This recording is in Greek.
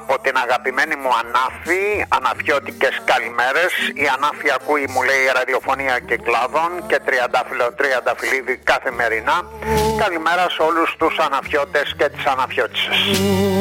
από την αγαπημένη μου Ανάφη, αναφιώτικες καλημέρες. Η Ανάφη ακούει, μου λέει, ραδιοφωνία Κυκλάδων και τριανταφυλλίδη καθημερινά. Καλημέρα σε όλους τους αναφιώτες και τις αναφιώτισσες.